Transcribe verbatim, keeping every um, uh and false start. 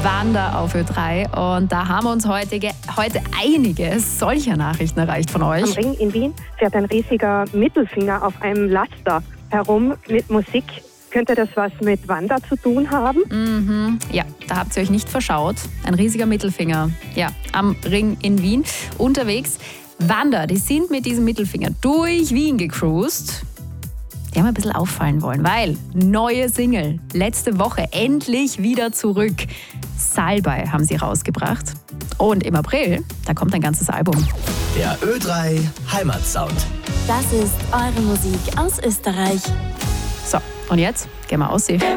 Wander auf Ö drei. Und da haben uns heute, heute einige solcher Nachrichten erreicht von euch. Am Ring in Wien fährt ein riesiger Mittelfinger auf einem Laster herum mit Musik. Könnte das was mit Wander zu tun haben? Mhm. Ja, da habt ihr euch nicht verschaut. Ein riesiger Mittelfinger, ja, am Ring in Wien unterwegs. Wander, die sind mit diesem Mittelfinger durch Wien gecruised. Die haben ein bisschen auffallen wollen, weil neue Single, letzte Woche endlich wieder zurück. Salbei haben sie rausgebracht. Und im April, da kommt ein ganzes Album. Der Ö drei Heimatsound. Das ist eure Musik aus Österreich. So, und jetzt gehen wir aussehen.